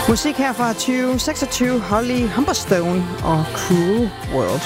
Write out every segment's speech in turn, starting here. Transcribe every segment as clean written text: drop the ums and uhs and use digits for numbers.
Musik her fra 2026, Holly Humberstone og Cruel World.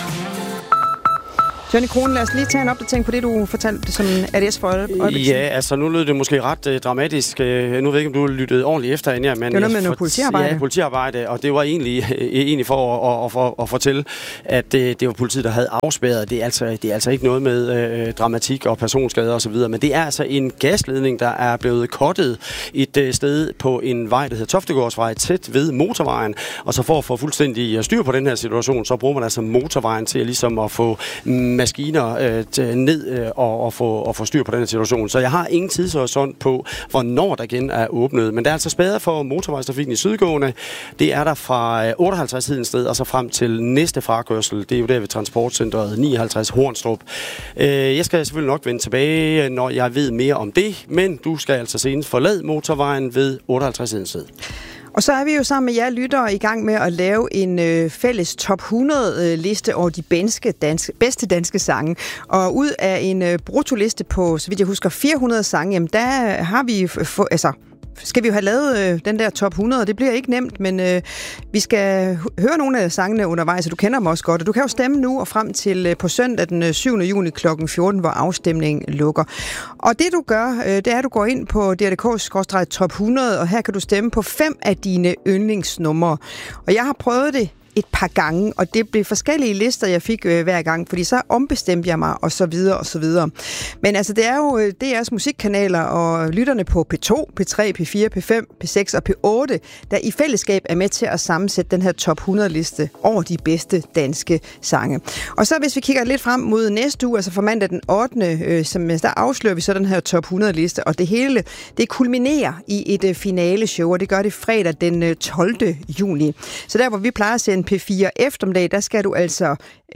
Johnny Krohn, lad os lige tage en opdatering på det, du fortalte som ADS for øjeblikket. Ja, altså nu lød det måske ret dramatisk. Nu ved jeg ikke, om du lyttede ordentligt efter, Anja. Men det var noget med noget politiarbejde. Ja, politiarbejde, og det var egentlig for at fortælle, at det var politiet, der havde afspærret. Det er altså ikke noget med dramatik og personskader osv., men det er altså en gasledning, der er blevet kottet et sted på en vej, der hedder Toftegårdsvej, tæt ved motorvejen. Og så for at få fuldstændig styr på den her situation, så bruger man altså motorvejen til ligesom at få maskiner ned og få styr på den her situation. Så jeg har ingen tidshorisont på, hvornår der igen er åbnet. Men der er altså spærret for motorvejstrafikken i sydgående. Det er der fra 58 sted og så frem til næste frakørsel. Det er jo der ved transportcentret 59 Hornstrup. Jeg skal selvfølgelig nok vende tilbage, når jeg ved mere om det, men du skal altså senest forlade motorvejen ved 58 sted. Og så er vi jo sammen med jer lyttere i gang med at lave en fælles top 100 liste over de bedste danske sange. Og ud af en bruttoliste på, så vidt jeg husker, 400 sange, jamen der har vi skal vi jo have lavet den der top 100, det bliver ikke nemt, men vi skal høre nogle af sangene undervejs, og du kender dem også godt, og du kan jo stemme nu og frem til på søndag den 7. juni kl. 14, hvor afstemningen lukker. Og det du gør, det er, at du går ind på DRDK/top 100, og her kan du stemme på 5 af dine yndlingsnumre. Og jeg har prøvet det et par gange, og det blev forskellige lister, jeg fik hver gang, fordi så ombestemte jeg mig, og så videre, og så videre. Men altså, det er jo DR's musikkanaler, og lytterne på P2, P3, P4, P5, P6 og P8, der i fællesskab er med til at sammensætte den her top 100-liste over de bedste danske sange. Og så hvis vi kigger lidt frem mod næste uge, altså for mandag den 8., der afslører vi så den her top 100-liste, og det hele, det kulminerer i et finaleshow, og det gør det fredag den 12. juni. Så der, hvor vi plejer at sende P4 eftermiddag, der skal du altså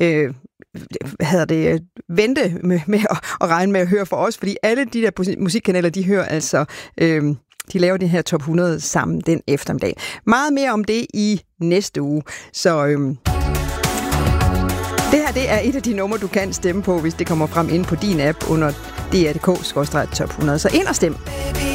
vente med at regne med at høre for os, fordi alle de der musikkanaler, de hører altså, de laver den her top 100 sammen den eftermiddag. Meget mere om det i næste uge. Så det her, det er et af de numre, du kan stemme på, hvis det kommer frem ind på din app under DRDK/top 100. Så ind og stem.